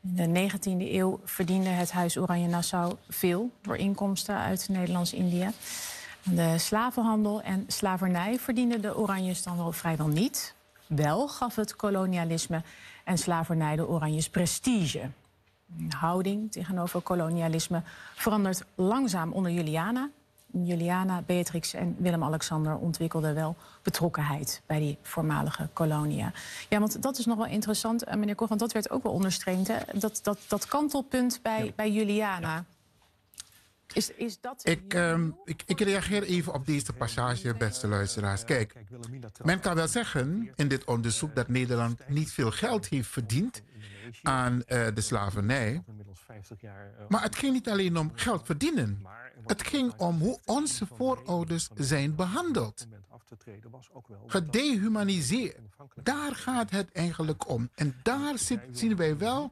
In de 19e eeuw verdiende het Huis Oranje-Nassau veel door inkomsten uit Nederlands-Indië. De slavenhandel en slavernij verdienden de Oranjes dan wel vrijwel niet. Wel gaf het kolonialisme en slavernij de Oranjes prestige. De houding tegenover kolonialisme verandert langzaam onder Juliana. Juliana, Beatrix en Willem-Alexander ontwikkelden wel betrokkenheid bij die voormalige koloniën. Ja, want dat is nog wel interessant, meneer Koch, want dat werd ook wel onderstreept, hè? Dat kantelpunt bij Juliana. Is dat... Ik reageer even op deze passage, beste luisteraars. Kijk, men kan wel zeggen in dit onderzoek dat Nederland niet veel geld heeft verdiend aan de slavernij. Maar het ging niet alleen om geld verdienen. Het ging om hoe onze voorouders zijn behandeld. Gedehumaniseerd. Daar gaat het eigenlijk om. En daar zien wij wel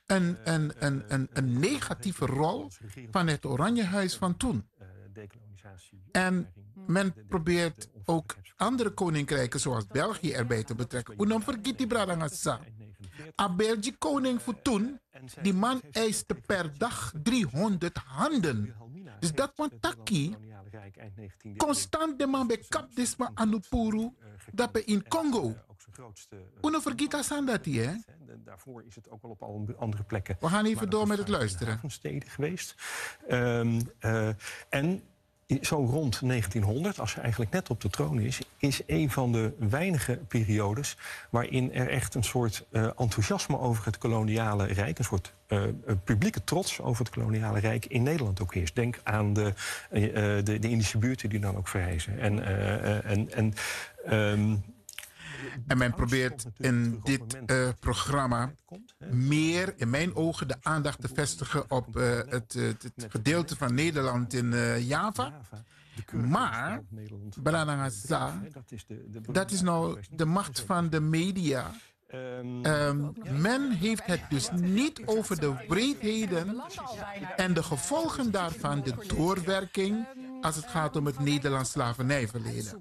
een negatieve rol van het Oranjehuis van toen. En men probeert ook andere koninkrijken zoals België erbij te betrekken. Hoe vergeet die Bradangasa? A België koning voor toen, die man eiste per dag 300 handen. Dus dat was taki. Constant de man bij Kapdisma Anupuru, dat bij in Congo. Hoe vergeet dat hier, hè? Daarvoor is het ook wel op andere plekken. We gaan even door met het luisteren. Steden geweest. En zo rond 1900, als ze eigenlijk net op de troon is een van de weinige periodes waarin er echt een soort enthousiasme over het koloniale rijk, een soort publieke trots over het koloniale rijk in Nederland ook heerst. Denk aan de Indische buurten die dan ook verrijzen. En men probeert in dit programma meer, in mijn ogen, de aandacht te vestigen op het gedeelte van Nederland in Java. Maar, dat is nou de macht van de media. Men heeft het dus niet over de breedheden en de gevolgen daarvan, de doorwerking, als het gaat om het Nederlands slavernijverleden.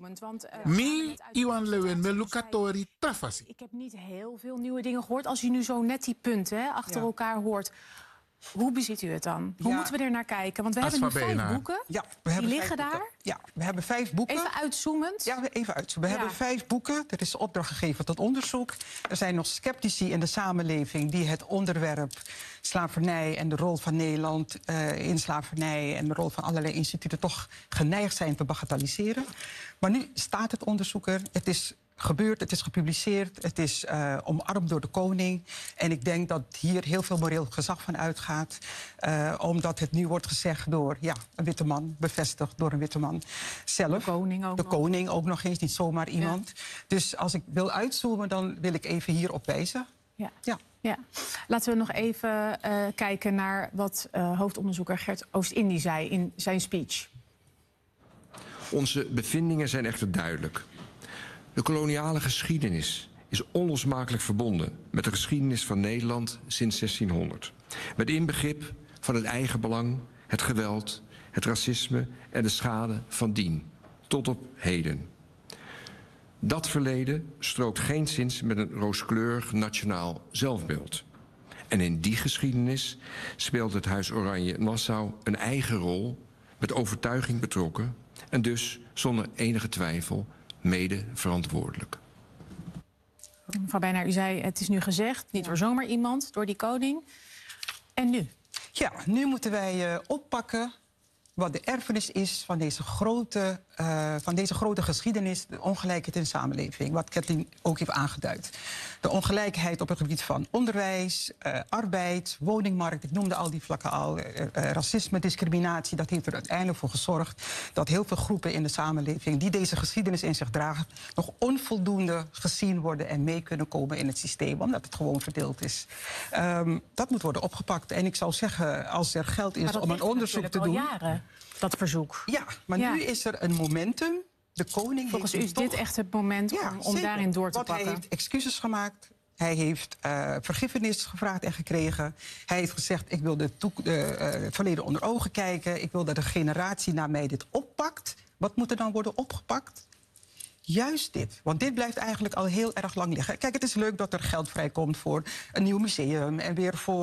Iwan Lewin, Melukatori, Tafasi. Ik heb niet heel veel nieuwe dingen gehoord. Als u nu zo net die punten achter elkaar hoort, hoe beziet u het dan? Hoe moeten we er naar kijken? Want we hebben nu 5 boeken. Ja, die liggen daar. Ja, we hebben 5 boeken. Even uitzoomend. Ja, even uitzoomen. We hebben 5 boeken. Er is opdracht gegeven tot onderzoek. Er zijn nog sceptici in de samenleving die het onderwerp slavernij en de rol van Nederland in slavernij en de rol van allerlei instituten toch geneigd zijn te bagatelliseren. Maar nu staat het onderzoek er. Het is gebeurd, het is gepubliceerd, het is omarmd door de koning. En ik denk dat hier heel veel moreel gezag van uitgaat. Omdat het nu wordt gezegd door een witte man, bevestigd door een witte man zelf. De koning ook nog eens, niet zomaar iemand. Ja. Dus als ik wil uitzoomen, dan wil ik even hierop wijzen. Ja. Laten we nog even kijken naar wat hoofdonderzoeker Gert Oost-Indie zei in zijn speech. Onze bevindingen zijn echter duidelijk. De koloniale geschiedenis is onlosmakelijk verbonden met de geschiedenis van Nederland sinds 1600. Met inbegrip van het eigenbelang, het geweld, het racisme en de schade van dien, tot op heden. Dat verleden strookt geenszins met een rooskleurig nationaal zelfbeeld. En in die geschiedenis speelt het Huis Oranje-Nassau een eigen rol, met overtuiging betrokken en dus zonder enige twijfel mede verantwoordelijk. Mevrouw Bijnaar, u zei het is nu gezegd, niet door zomaar iemand, door die koning. En nu? Ja, nu moeten wij oppakken wat de erfenis is van deze grote geschiedenis, de ongelijkheid in de samenleving, wat Kathleen ook heeft aangeduid. De ongelijkheid op het gebied van onderwijs, arbeid, woningmarkt, ik noemde al die vlakken al, racisme, discriminatie, dat heeft er uiteindelijk voor gezorgd dat heel veel groepen in de samenleving die deze geschiedenis in zich dragen, nog onvoldoende gezien worden en mee kunnen komen in het systeem, omdat het gewoon verdeeld is. Dat moet worden opgepakt. En ik zou zeggen, als er geld is om een onderzoek te doen. Jaren, dat verzoek. Ja, maar nu is er een momentum. De koning volgens u is dit echt het moment om daarin door te pakken? Hij heeft excuses gemaakt. Hij heeft vergiffenis gevraagd en gekregen. Hij heeft gezegd, ik wil het verleden onder ogen kijken. Ik wil dat de generatie na mij dit oppakt. Wat moet er dan worden opgepakt? Juist dit. Want dit blijft eigenlijk al heel erg lang liggen. Kijk, het is leuk dat er geld vrijkomt voor een nieuw museum en weer voor